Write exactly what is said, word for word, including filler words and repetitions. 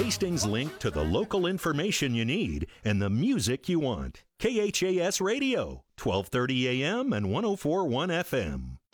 Hastings link to the local information you need and the music you want. K H A S Radio, twelve thirty A M and one oh four point one F M.